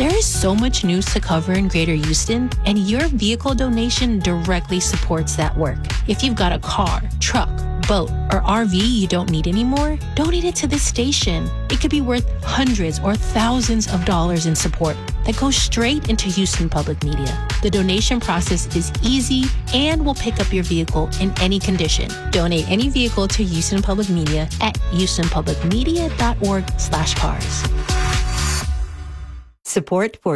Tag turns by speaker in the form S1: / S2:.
S1: There is so much news to cover in Greater Houston, and your vehicle donation directly supports that work. If you've got a car, truck, boat, or RV you don't need anymore, donate it to this station. It could be worth hundreds or thousands of dollars in support that goes straight into Houston Public Media. The donation process is easy and will pick up your vehicle in any condition. Donate any vehicle to Houston Public Media at houstonpublicmedia.org/cars.
S2: Support for